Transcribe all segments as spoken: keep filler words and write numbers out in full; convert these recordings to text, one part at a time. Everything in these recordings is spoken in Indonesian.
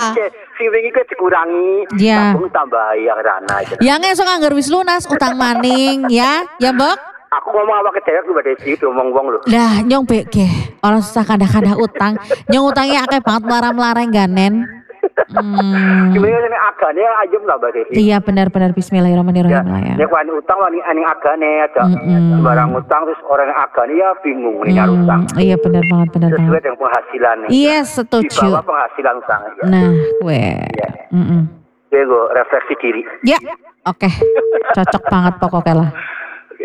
Sing wingi ku dikurangi, ya. tabung tambahi yang rana itu. Yang esok anggar wis lunas utang maning ya, ya Mbok. Aku ngomong apa ke dewek Mbak Desi ngomong wong lho. Lah nyong beke, orang susah kada-kada utang, nyong utangnya akeh banget melarang-larang ganen. Hmm. Gimana nih agane ayam nggak Mbak Desi? Iya benar-benar Bismillahirrahmanirrahim lah ya. Nek wani utang wani aning agane ada Mm-mm. barang utang terus orang yang agane ya bingung nih nyari utang. Iya benar banget benar Sesuai banget. dengan penghasilan nih. Iya Di setuju. bawah penghasilan utang ya. Nah, gue. Iya. Mm-mm. Gue gue refleksi diri. Ya, oke, cocok banget pokoknya lah. Oke.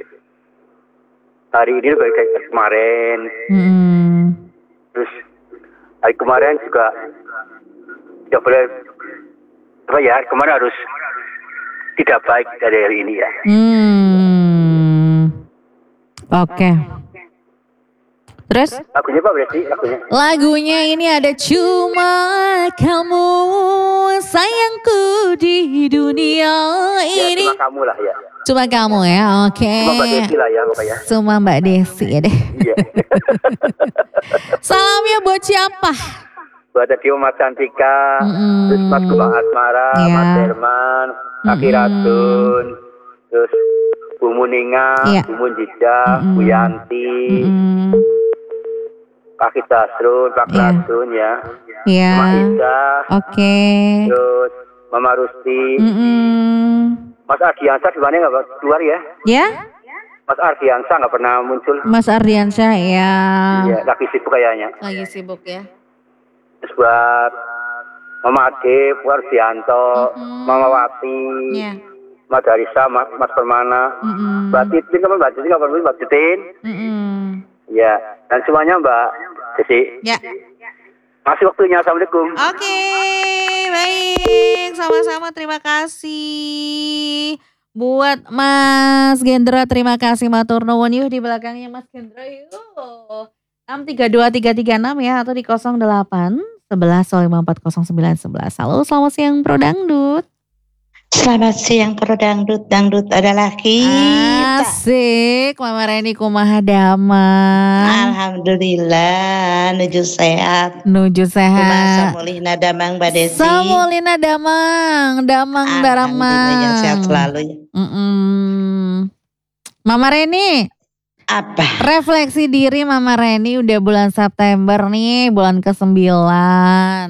Hari ini kayak kayak kemarin, Mm-mm. terus hari kemarin juga tidak boleh apa ya kemarin harus tidak baik dari hari ini ya. Hmm. Oke. Terus? Lagunya Pak berarti lagunya. Lagunya ini ada cuma kamu sayangku di dunia Ya, ini. cuma kamu lah ya. Cuma kamu ya, oke. Cuma Mbak Desi lah ya pokoknya. Cuma Mbak Desi ya deh. Iya. Salamnya buat siapa? Buat tadi Mas Cantika, Mm-mm. terus Mas Gubang Asmara, Iya. Mas Herman, Kaki Mm-mm. Ratun, terus Bu Muninga, Iya. Bu Munjida, Mm-mm. Bu Yanti, Mm-mm. Kaki Tasrun, Pak Iya. Ratun ya, Iya. Mama Ida, Oke. terus Mama Rusti, Mm-mm. Mas Ardiansa di mana nggak keluar ya? Ya, Mas Ardiansa nggak pernah muncul, Mas Ardiansyah ya. ya lagi sibuk kayaknya. Lagi sibuk ya. Terus buat Mama Ade, Bu Ardianto, Mm-mm. Mama Wati, Ya. Mas Darisa, Mas, Mas Permana, Mm-mm. Mbak Titin, kapan Mbak Titin, kapan Mbak Titin? Mm-mm. Ya, dan semuanya Mbak Desi. Ya. Masih waktunya, Assalamualaikum. Oke, baik. Sama-sama terima kasih. Buat Mas Gendra, terima kasih matur nuwun yuk di belakangnya Mas Gendra yuk. enam tiga dua tiga tiga enam ya atau di nol delapan sebelas lima empat nol sembilan sebelas. Halo, selamat siang Pro Dangdut. Selamat siang Pro Dangdut, Dangdut adalah kita. Asik, Mama Reni kumaha damang. Alhamdulillah, nuju sehat. Nuju Kumaha sehat. samulihna damang Mbak Desi. Samulina damang, damang Alhamdulillah yang sehat daramang. selalu. Mm-mm. Mama Reni, Apa? refleksi diri Mama Reni udah bulan September nih, bulan kesembilan.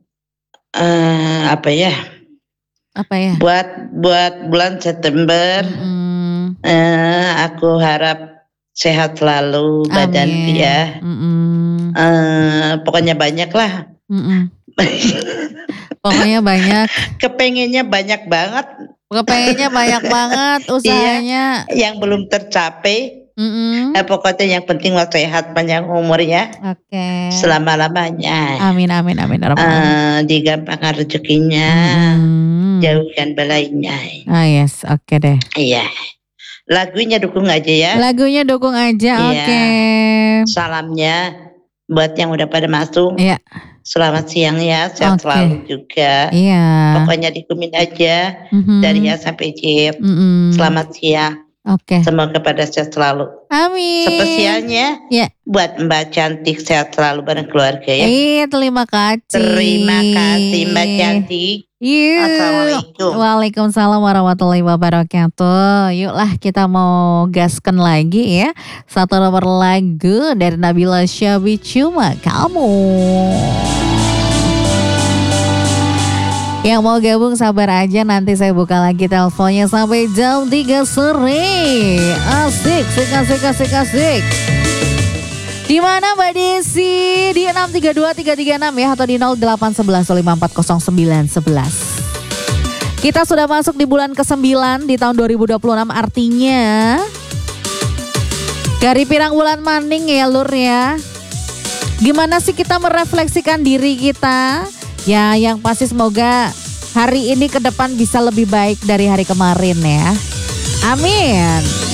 Eh, apa ya? Apa ya? Buat buat bulan September, Mm-mm. eh, aku harap sehat selalu badan Amin. ya. Mm-mm. Eh, pokoknya banyak lah. Mm-mm. Pokoknya banyak, Kepengennya banyak banget kepengennya banyak banget usahanya. yang belum tercapai. Mm-mm. Eh, pokoknya yang penting mah sehat panjang umur ya. Oke. Selama-lamanya. Amin amin amin. Ya Rabbal alamin. Eh, digampangkan rezekinya, Mm. jauhkan balainya. Ah yes, oke deh. Iya. Lagunya dukung aja ya. Lagunya dukung aja, Iya. oke. Salamnya buat yang udah pada masuk. Iya. Selamat siang ya, sehat Oke. selalu juga. Iya. Pokoknya dikumin aja Mhm. dari A sampai Z. Mm-mm. Selamat siang. Oke. Semoga pada sehat selalu. Amin. Spesialnya Ya. buat Mbak Cantik sehat selalu bareng keluarga ya. Iya, terima kasih. Terima kasih Mbak Cantik. Yuk. Assalamualaikum. Waalaikumsalam warahmatullahi wabarakatuh. Yuklah kita mau gaskan lagi ya. Satu nomor lagu dari Nabila Syabi, Cuma Kamu. Yang mau gabung sabar aja, nanti saya buka lagi teleponnya sampai jam tiga sore. Asik, asik, asik, asik, asik. Di mana Mbak Desi? Di enam tiga dua tiga tiga enam ya atau di nol delapan satu satu lima empat nol sembilan sebelas. Kita sudah masuk di bulan kesembilan di tahun dua ribu dua puluh enam, artinya dari pirang bulan maning ya lur ya. Gimana sih kita merefleksikan diri kita? Ya yang pasti semoga hari ini ke depan bisa lebih baik dari hari kemarin ya. Amin.